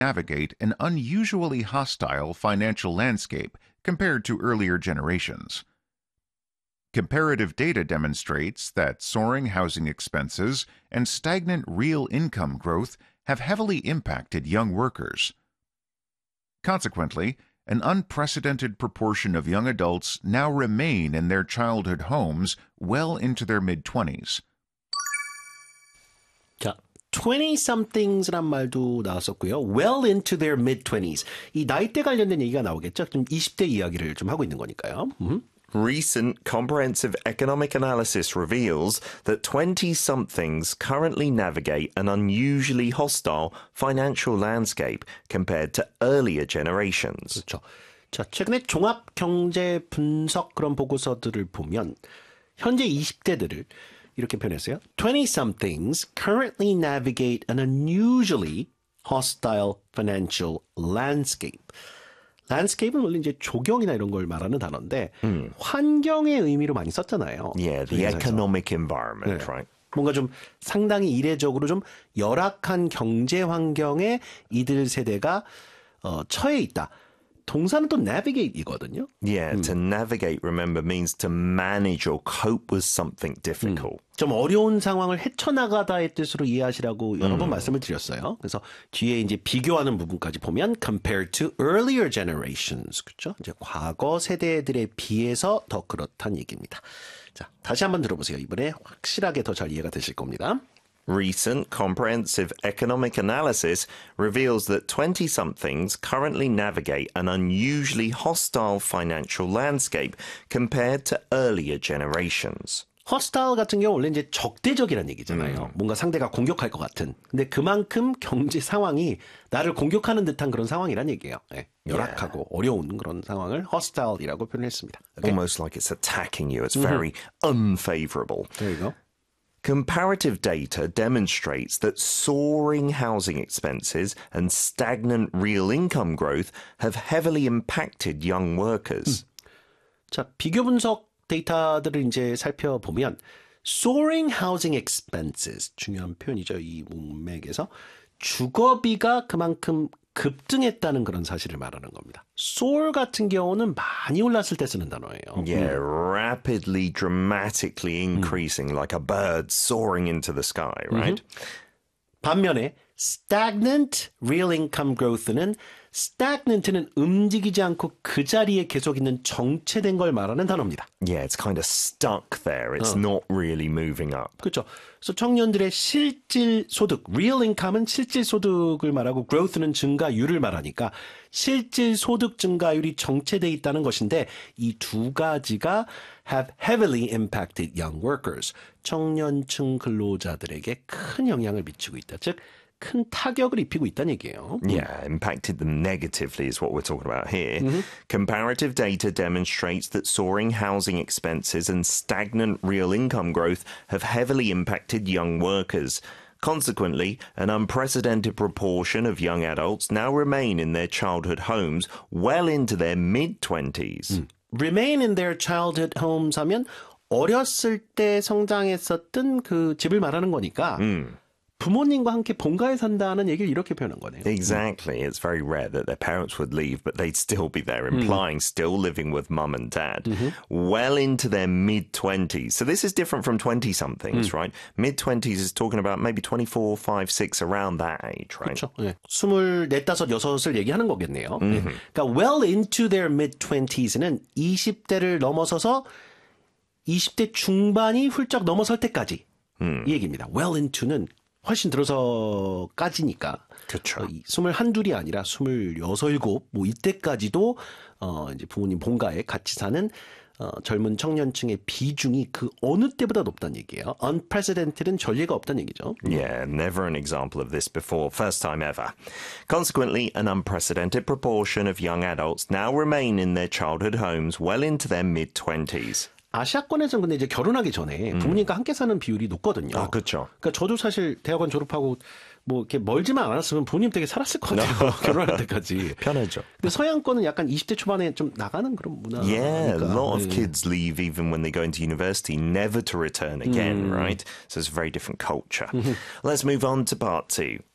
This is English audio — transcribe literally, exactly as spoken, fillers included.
navigate an unusually hostile financial landscape compared to earlier generations. Comparative data demonstrates that soaring housing expenses and stagnant real income growth have heavily impacted young workers. Consequently, an unprecedented proportion of young adults now remain in their childhood homes well into their mid-twenties. 자, twenty-somethings란 말도 나왔었고요. Well into their mid-twenties. 이 나이대 관련된 얘기가 나오겠죠? 좀 이십 대 이야기를 좀 하고 있는 거니까요. 음. Recent comprehensive economic analysis reveals that twenty-somethings currently navigate an unusually hostile financial landscape compared to earlier generations. 그렇죠. 자, 최근에 종합 경제 분석 그런 보고서들을 보면 현재 이십 대들을 이렇게 표현했어요. twenty-somethings currently navigate an unusually hostile financial landscape. landscape은 원래 이제 조경이나 이런 걸 말하는 단어인데 음. 환경의 의미로 많이 썼잖아요. Yeah, the economic environment, 네. right? 뭔가 좀 상당히 이례적으로 좀 열악한 경제 환경에 이들 세대가 어, 처해 있다. 동사는 또 navigate이거든요. Yeah, 음. to navigate, remember, means to manage or cope with something difficult. 음. 좀 어려운 상황을 헤쳐나가다의 뜻으로 이해하시라고 여러 번 음. 말씀을 드렸어요. 그래서 뒤에 이제 비교하는 부분까지 보면 compared to earlier generations, 그렇죠? 이제 과거 세대들에 비해서 더 그렇다는 얘기입니다. 자, 다시 한번 들어보세요. 이번에 확실하게 더 잘 이해가 되실 겁니다. Recent comprehensive economic analysis reveals that twenty-somethings currently navigate an unusually hostile financial landscape compared to earlier generations. hostile 같은 경우 원래 이제 적대적이라는 얘기잖아요. 음. 뭔가 상대가 공격할 것 같은. 근데 그만큼 경제 상황이 나를 공격하는 듯한 그런 상황이란 얘기예요. 네. 열악하고 yeah. 어려운 그런 상황을 hostile이라고 표현했습니다. Okay? Almost like it's attacking you. It's very mm-hmm. unfavorable. There you go. Comparative data demonstrates that soaring housing expenses and stagnant real income growth have heavily impacted young workers. 음. 자, 비교 분석 데이터들을 이제 살펴보면 soaring housing expenses 중요한 표현이죠. 이 문맥에서 주거비가 그만큼 급등했다는 그런 사실을 말하는 겁니다. soar 같은 경우는 많이 올랐을 때 쓰는 단어예요. Yeah, 음. rapidly, dramatically increasing 음. like a bird soaring into the sky, right? 음흠. 반면에 stagnant real income growth는 stagnant는 움직이지 않고 그 자리에 계속 있는 정체된 걸 말하는 단어입니다. Yeah, it's kind of stuck there. It's 어. not really moving up. 그렇죠. 그래서 청년들의 실질 소득, real income은 실질 소득을 말하고 growth는 증가율을 말하니까 실질 소득 증가율이 정체돼 있다는 것인데 이 두 가지가 have heavily impacted young workers. 청년층 근로자들에게 큰 영향을 미치고 있다. 즉 큰 타격을 입히고 있다는 얘기예요. Yeah, impacted them negatively is what we're talking about here. Mm-hmm. Comparative data demonstrates that soaring housing expenses and stagnant real income growth have heavily impacted young workers. Consequently, an unprecedented proportion of young adults now remain in their childhood homes well into their mid-twenties. 음. Remain in their childhood homes 하면 어렸을 때 성장했었던 그 집을 말하는 거니까 음. 부모님과 함께 본가에 산다는 얘기를 이렇게 표현한 거네요. Exactly. It's very rare that their parents would leave, but they'd still be there, implying mm. still living with mum and dad, mm-hmm. well into their mid-twenties. So this is different from twenty-somethings, mm. right? Mid-twenties is talking about maybe twenty-four, five, six, around that age, right? 그렇죠. 네. 스물넷, 다섯, 여섯을 얘기하는 거겠네요. Mm-hmm. 네. 그러니까 well into their mid-twenties는 이십 대를 넘어서서 이십 대 중반이 훌쩍 넘어설 때까지 음. 이 얘기입니다. well into는 훨씬 들어서까지니까. 그렇죠. 어, 스물한, 둘이 아니라 스물여섯, 일곱, 뭐 이때까지도 어, 이제 부모님 본가에 같이 사는 어, 젊은 청년층의 비중이 그 어느 때보다 높다는 얘기예요. Unprecedented은 전례가 없다는 얘기죠. Yeah, never an example of this before. First time ever. Consequently, an unprecedented proportion of young adults now remain in their childhood homes well into their mid-twenties. 아시아권에서는 근데 이제 결혼하기 전에 부모님과 음. 함께 사는 비율이 높거든요. 아, 그렇죠. 그러니까 저도 사실 대학원 졸업하고 뭐 이렇게 멀지만 않았으면 부모님 댁에 살았을 것 같아요. 결혼할 때까지. 편하죠. 근데 서양권은 약간 이십 대 초반에 좀 나가는 그런 문화가. Yeah, a lot of kids leave even when they go into university, never to return again, 음. right? So it's a very different culture. Let's move on to part two.